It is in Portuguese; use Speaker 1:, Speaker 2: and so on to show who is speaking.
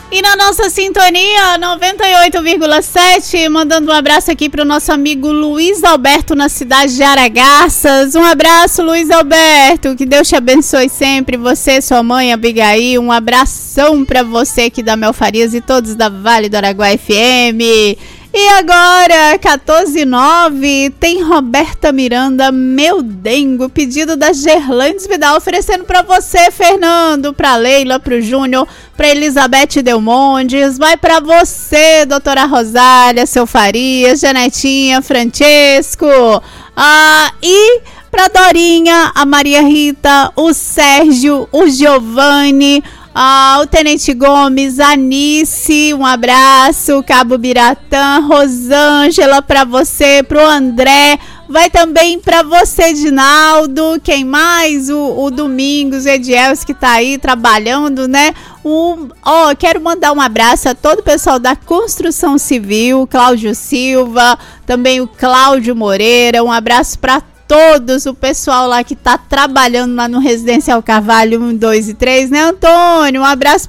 Speaker 1: E na nossa sintonia 98,7, mandando um abraço aqui para o nosso amigo Luiz Alberto na cidade de Aragarças. Um abraço, Luiz Alberto, que Deus te abençoe sempre, você, sua mãe, Abigail. Um abração para você aqui da Mel Farias e todos da Vale do Araguaia FM. E agora, 14h09, tem Roberta Miranda, Meu Dengo, pedido da Gerlandes Vidal, oferecendo para você, Fernando, para Leila, para o Júnior, para Elizabeth Delmondes, vai para você, doutora Rosália, seu Farias, Janetinha, Francesco, e para Dorinha, a Maria Rita, o Sérgio, o Giovanni, o Tenente Gomes, Anice, um abraço, Cabo Biratã, Rosângela, para você, pro André, vai também para você, Dinaldo, quem mais? O Domingos, o Ediels, que tá aí trabalhando, né? Quero mandar um abraço a todo o pessoal da Construção Civil, Cláudio Silva, também o Cláudio Moreira, um abraço para todos, o pessoal lá que tá trabalhando lá no Residencial Carvalho 1, 2 e 3, né, Antônio? Um abraço